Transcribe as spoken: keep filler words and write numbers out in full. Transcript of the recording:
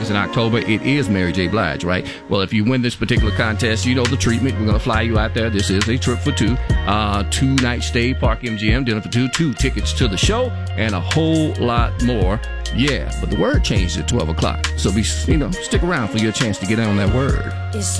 in October, it is Mary J. Blige, right? Well, if you win this particular contest, you know the treatment. We're going to fly you out there. This is a trip for two. Uh, two night stay, Park M G M, dinner for two, two tickets to the show, and a whole lot more. Yeah, but the word changed at twelve o'clock. So be, you know, stick around for your chance to get on that word.